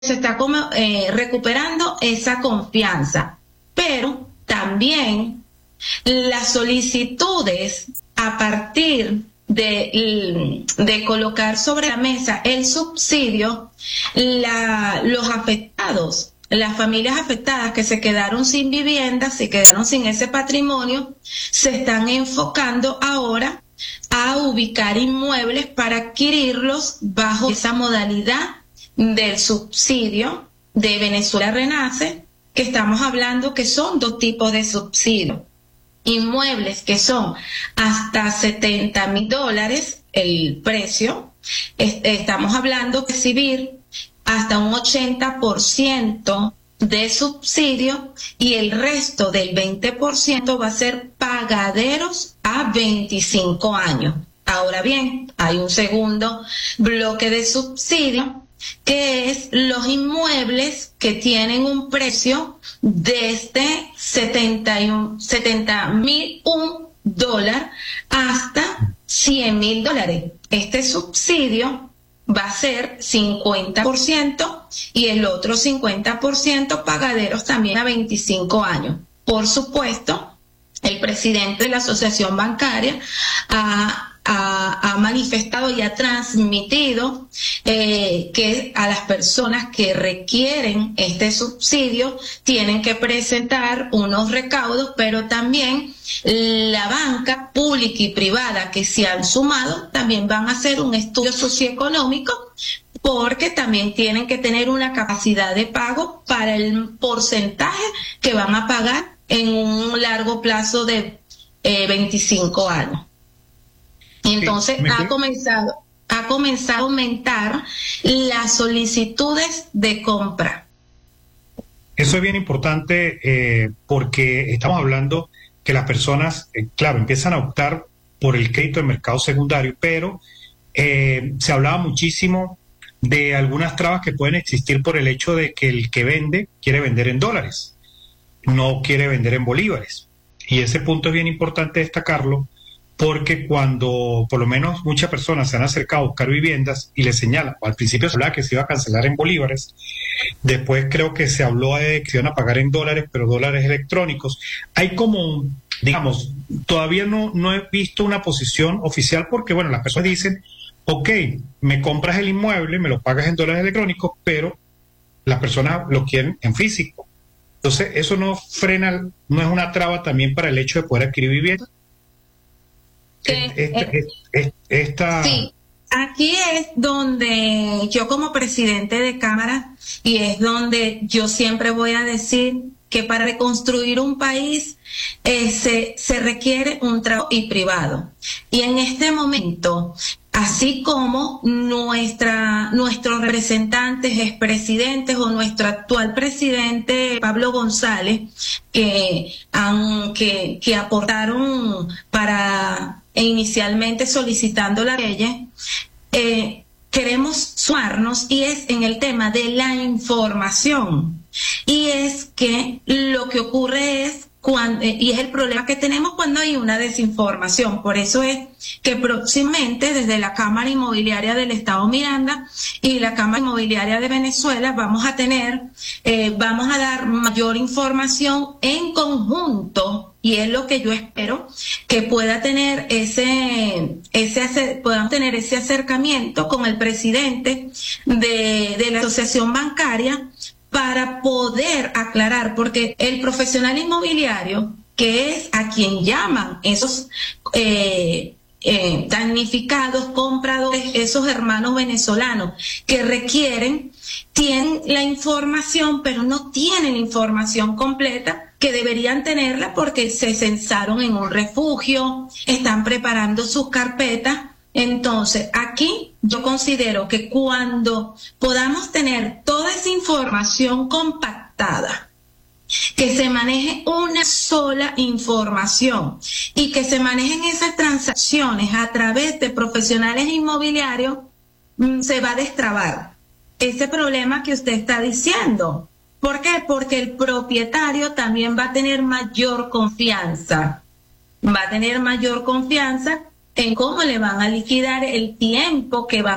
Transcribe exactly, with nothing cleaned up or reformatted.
se está como, eh, recuperando esa confianza, pero también las solicitudes a partir de, de colocar sobre la mesa el subsidio, la, los afectados, las familias afectadas que se quedaron sin vivienda, se quedaron sin ese patrimonio, se están enfocando ahora a ubicar inmuebles para adquirirlos bajo esa modalidad del subsidio de Venezuela Renace, que estamos hablando que son dos tipos de subsidio. Inmuebles que son hasta setenta mil dólares el precio, estamos hablando de recibir hasta un ochenta por ciento de subsidio y el resto del veinte por ciento va a ser pagaderos a veinticinco años. Ahora bien, hay un segundo bloque de subsidio que es los inmuebles que tienen un precio desde setenta mil un dólar hasta cien mil dólares. Este subsidio va a ser cincuenta por ciento y el otro cincuenta por ciento pagaderos también a veinticinco años. Por supuesto, el presidente de la Asociación Bancaria ha Ha, ha manifestado y ha transmitido eh, que a las personas que requieren este subsidio tienen que presentar unos recaudos, pero también la banca pública y privada que se han sumado también van a hacer un estudio socioeconómico, porque también tienen que tener una capacidad de pago para el porcentaje que van a pagar en un largo plazo de eh, veinticinco años. Y entonces sí, ha comenzado, ha comenzado a aumentar las solicitudes de compra. Eso es bien importante eh, porque estamos hablando que las personas, eh, claro, empiezan a optar por el crédito de mercado secundario, pero eh, se hablaba muchísimo de algunas trabas que pueden existir por el hecho de que el que vende quiere vender en dólares, no quiere vender en bolívares. Y ese punto es bien importante destacarlo, porque cuando por lo menos muchas personas se han acercado a buscar viviendas y les señalan, al principio se hablaba que se iba a cancelar en bolívares, después creo que se habló de que se iban a pagar en dólares, pero dólares electrónicos. Hay como, digamos, todavía no, no he visto una posición oficial porque, bueno, las personas dicen, ok, me compras el inmueble, me lo pagas en dólares electrónicos, pero las personas lo quieren en físico. Entonces, eso no frena, no es una traba también para el hecho de poder adquirir vivienda. Que, esta, eh, esta, esta... Sí, aquí es donde yo como presidente de Cámara, y es donde yo siempre voy a decir que para reconstruir un país eh, se, se requiere un trabajo y privado. Y en este momento, así como nuestra, nuestros representantes, expresidentes o nuestro actual presidente Pablo González, que, han, que, que aportaron para e inicialmente solicitando la ley, eh, queremos sumarnos y es en el tema de la información. Y es que lo que ocurre es cuando, y es el problema que tenemos cuando hay una desinformación. Por eso es que próximamente desde la Cámara Inmobiliaria del Estado Miranda y la Cámara Inmobiliaria de Venezuela vamos a tener, eh, vamos a dar mayor información en conjunto. Y es lo que yo espero, que pueda tener ese, ese, podamos tener ese acercamiento con el presidente de, de la asociación bancaria para poder aclarar, porque el profesional inmobiliario, que es a quien llaman esos eh, eh, damnificados, compradores, esos hermanos venezolanos que requieren, tienen la información, pero no tienen información completa, que deberían tenerla porque se censaron en un refugio, están preparando sus carpetas. Entonces, aquí yo considero que cuando podamos tener toda esa información compactada, que se maneje una sola información y que se manejen esas transacciones a través de profesionales inmobiliarios, se va a destrabar ese problema que usted está diciendo. ¿Por qué? Porque el propietario también va a tener mayor confianza, va a tener mayor confianza en cómo le van a liquidar el tiempo que van